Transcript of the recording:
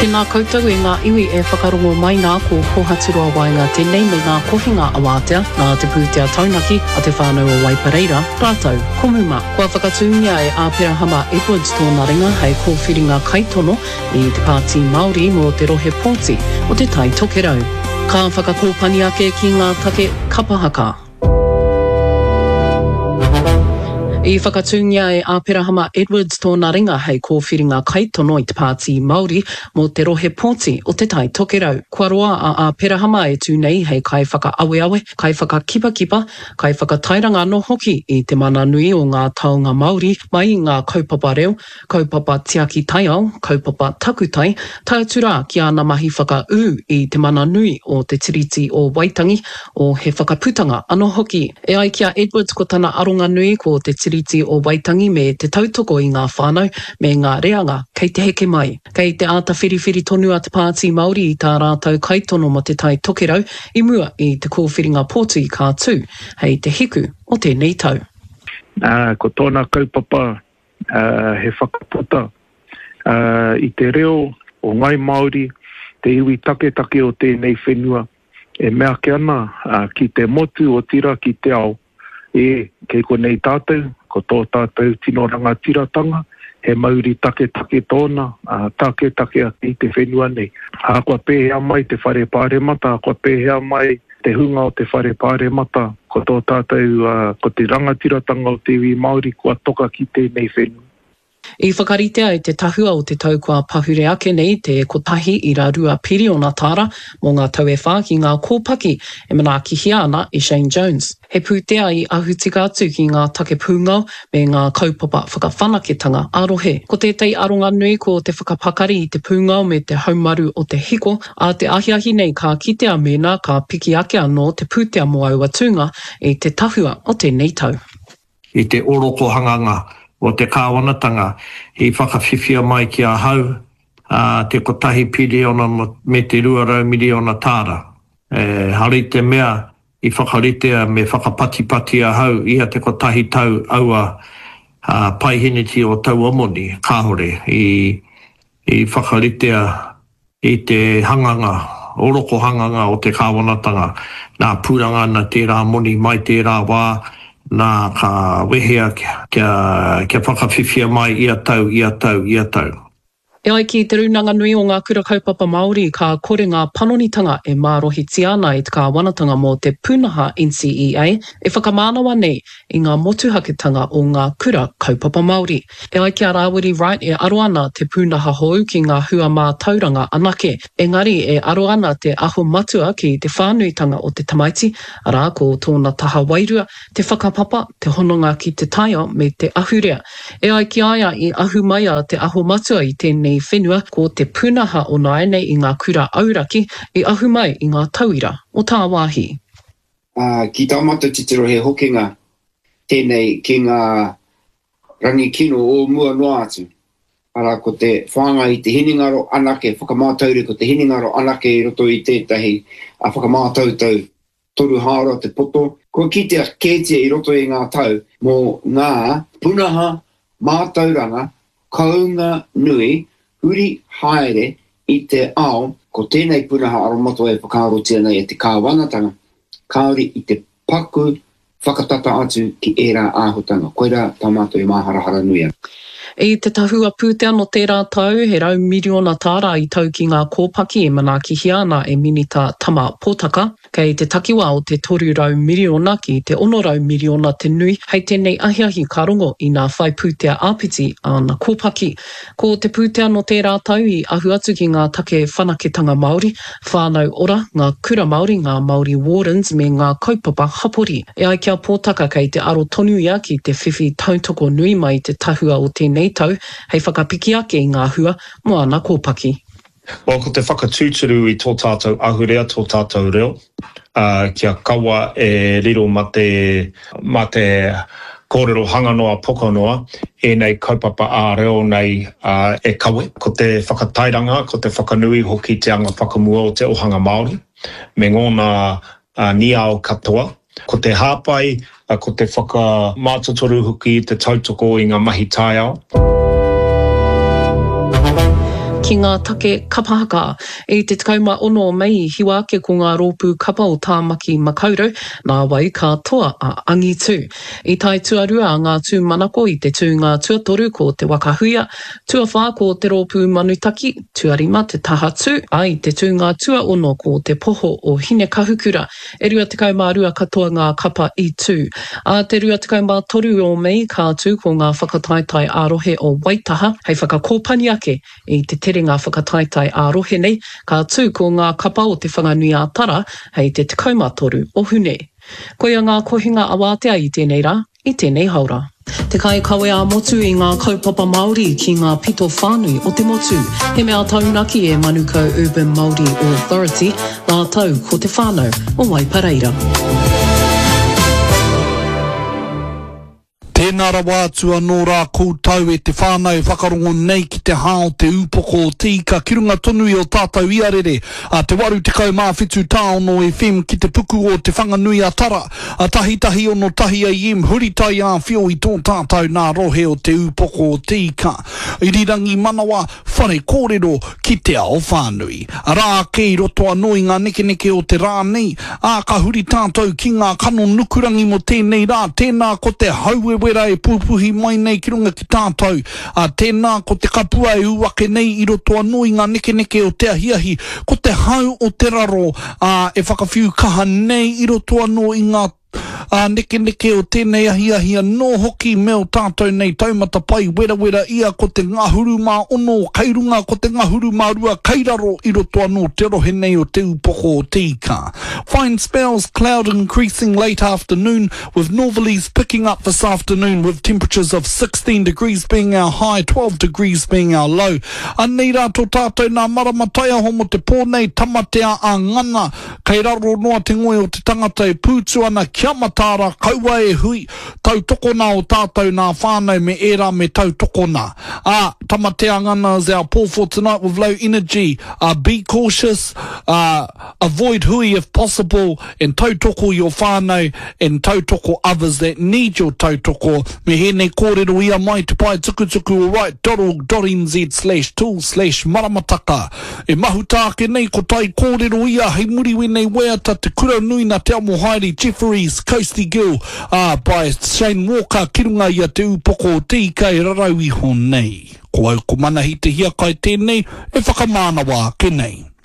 tēnā koutou ngā iwi whakarongo mai ngā ko kohaturua wai ngā tēnei me ngā kohinga awatea, ngā te pūtea taunaki a te whānau o Waipareira. Rātou, komuma, kua whakatūngia Āpirahama Edwards tōna ringa hei kōwhiringa kaitono i te pāti Māori mō te rohe pōti o te tai tokerau. Ka whakakōpani ake ki ngā take kapahaka. I whakatūngia Āpirahama Edwards tōna ringa hei kōwhiringa kaitono i te pāti Māori mō te rohe pōti o te tai tokerau. Kua roa a Āpirahama e tūnei hei kai whakaaweawe, kai whakakipakipa, kai whakatairanga no hoki i te mana nui o ngā taonga Māori mai ngā kaupapa reo, kaupapa tiaki taiao, kaupapa takutai, tautura ki ana mahi whakau i te mana nui o te tiriti o Waitangi o he whakaputanga ano hoki. E ai kia Edwards ko tana aronga nui ko te tiriti o Waitangi me te tautoko i ngā whānau me ngā reanga kei te heke mai. Kei te āta whiriwhiri tonu a te pāti Māori i tā rātou kaitono mo te tai tokerau i mua i te kōwhiringa pōti kā tū hei te hiku o tēnei tau. Ko tōna kaupapa he whakaputa i te reo o ngai Māori, te iwi take o tēnei whenua e mea ke ana ki te motu o tira ki te ao. Kei konei tātou, ko tō tātou tino rangatiratanga, he mauri take tōna, take i te whenua nei. Kua pēhea mai te whare pāre mata, kua pēhea mai te hunga o te whare pāre mata, ko tō tātou, ko te rangatiratanga o te iwi Māori, kua toka ki tēnei whenua. I whakaritea i te tahua o te tau kua pahure ake nei te kotahi i rā rua piriona tāra mō ngā tau e whā ki ngā kōpaki e manaaki hia ana i Shane Jones. He pūtea i ahutika atu ki ngā take pūngau me ngā kaupapa whakawhanaketanga arohe. Ko tētai aronga nui ko te whakapakari i te pūngau me te haumaru o te hiko, a te ahiahi nei ka kitea mena ka piki ake anō te pūtea mo auatunga i te tahua o tēnei tau. I te oroko hanganga o te kāwanatanga i whakawhiwhia mai ki a hau te kotahi piriona me te 200 miliona tāra. Hari te mea i whakaritea me whakapatipati a hau ia te kotahi tau aua paihiniti o tau omoni, kāhore, i whakaritea i te hanganga, oroko hanganga o te kāwanatanga, nā pūranga na tērā moni mai tērā wā, nā ka wehea kia whakawhiwhia mai ia tau. E ai ki te runanga nui o ngā kura kaupapa Māori ka kore ngā panonitanga e mārohiti ana i te kāwanatanga mō te pūnaha NCEA e whakamānawa nei i ngā motuhaketanga o ngā kura kaupapa Māori. E ai ki a Rawiri Wright e aro ana te pūnaha hou ki ngā hua mā tauranga anake. Engari e aro ana te aho matua ki te whānuitanga o te tamaiti, arā ko tōna taha wairua, te whakapapa, te hononga ki te taio me te ahurea. E ai ki aia i ahu mai a te aho matua i tēnei whenua ko te pūnaha o naene i ngā kura auraki i ahu mai i ngā tauira o tā wāhi. Ki tā mata titiro he hokinga tēnei ki ngā rangi kino o mua noa atu. Ara ko te whanga i te hiningaro anake, whakamātaure ko te hiningaro anake i roto i tētahi a whakamātautau toru hāra te poto. Ko ki te kētia i roto i ngā tau mō ngā pūnaha mātauranga kaunga nui huri haere i te ao, ko tēnei pūnaha aromato e whakaarotia nei e te kāwanatanga, kāori i te paku whakatata atu ki ērā āhutanga. Koira tamato i māharahara nui. I te tahua pūtea no tērā tau, he rau miliona tāra i tau ki ngā kōpaki e manaaki hia ana e minita tama pōtaka, kei te takiwa o te 3 rau miliona ki te 1 rau miliona te nui, hei tēnei ahiahi ka rongo i ngā whai pūtea āpiti a ngā kōpaki. Ko te pūtea no tērā tau i ahu atu ki ngā take whanaketanga Māori, whānau ora, ngā kura Māori, ngā Māori Wardens me ngā kaupapa hapori. E ai kia pōtaka kei te aro tonu ia ki te whiwhi tautoko nui mai te tahua o tēnei tau, hei whakapiki ake i ngā hua mo ana kōpaki. Ko te whakatūturu i tō tātou ahurea, tō tātou reo, kia kaua e riro ma te kōrero hanganoa pokonoa, e nei kaupapa a reo nei e kawe, ko te whakatairanga, ko te whakanui hoki te anga whakamua o te ohanga Māori, me ngōna niao katoa, ko te hāpai, ko te whakamātotoru hoki te tautoko i ngā mahi tāiao. ki ngā take kapahaka e te takauma ono mei hiwa ake ko ngā rōpū kapa o tāmaki makaurau, nā wai ka toa a angi tū. I tai tuarua ngā tū manako i te tū ngā tuatoru ko te wakahuia, tuawha ko te rōpū manutaki, tuarima te taha tū, ai te tū ngā tua ono ko te poho o hine kahukura, e rua takauma rua katoa ngā kapa i tū. A te rua takauma toru o mei ka tū ko ngā whakataitai ārohe o Waitaha, hei whakakōpani ake i te tere ngā whakataitai ārohe nei, ka tū ko ngā kapa o te whanganui ātara, hei te takauma toru o hune. Koia ngā kohinga awātea i tēnei rā, i tēnei haura. Te kai kawe a motu i ngā kaupapa Māori ki ngā pito whānui o te motu. He mea taunaki e Manukau Urban Māori Authority, ngā tau ko te whānau o Waipareira. Tēnā rawa atua nō rā koutou e te whānau whakarongo nei ki te hao te upoko o tika ki runga tonu i o tātou iarere a te waru te kau mawhitu tāono FM ki te puku o te whanganui a tara a tahi ono tahi AM huritai a whio i tō tātou nā rohe o te upoko o tika i rirangi manawa whare kōrero ki te ao whānui a rā kei roto anō i ngā nekeneke o te rā nei a ka huri tātou ki ngā kano nukurangi mo tēnei rā tēnā ko te hauewe wera e pupuhi mai nei ki runga ki tātou. A tēnā ko te kapua e uake nei i roto anō i ngā nekeneke o te ahiahi. Ko te hau o te raro e whakawhiu kaha nei i roto anō i ngā nekeneke o tēnei ahiahia no hoki meo tātou nei taumata pai wera ia ko te ngahuru mā ono kairunga ko te ngahuru mā rua kairaro i roto anō te rohe nei o te upoko o tika. Fine spells, cloud increasing late afternoon with northerlies picking up this afternoon with temperatures of 16 degrees being our high, 12 degrees being our low. Anei rā tō tātou nā maramataia homo te pōnei tamatea a ngana kei raro noa te ngoe o te tangata e pūtu ana kia matara kaua e hui tautokona o tātou nā whānau me era me tautokona. Tamatea ngana is our pour for tonight with low energy. Be cautious, avoid hui if possible, and tautoko your whānau and tautoko others that need your tautoko. Me hene kōrero ia mai te pai tukutuku right.org.nz/tool/maramataka. E mahutāke nei ko tai kōrero ia hei muriwi nei weata te kura nui na te amo haere Jefferies Coasty Girl by Shane Walker ki runga ia te upoko o tika e rarau iho nei. Ko au ko manahi te hiakai tēnei e whakamānawa ke nei.